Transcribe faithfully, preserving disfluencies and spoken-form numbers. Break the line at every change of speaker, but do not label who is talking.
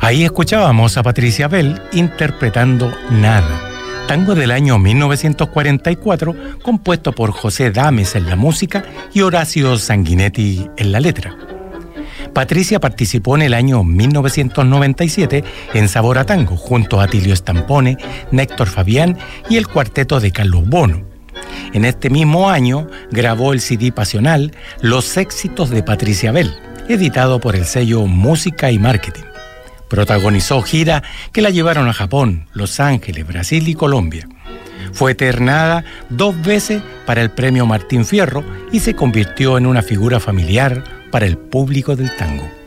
Ahí escuchábamos a Patricia Bell interpretando Nada, tango del año mil novecientos cuarenta y cuatro, compuesto por José Dames en la música y Horacio Sanguinetti en la letra. Patricia participó en el año mil novecientos noventa y siete en Sabor a Tango, junto a Atilio Stampone, Néctor Fabián y el cuarteto de Carlos Bono. En este mismo año grabó el C D pasional Los éxitos de Patricia Bell, editado por el sello Música y Marketing. Protagonizó giras que la llevaron a Japón, Los Ángeles, Brasil y Colombia. Fue ternada dos veces para el premio Martín Fierro y se convirtió en una figura familiar para el público del tango.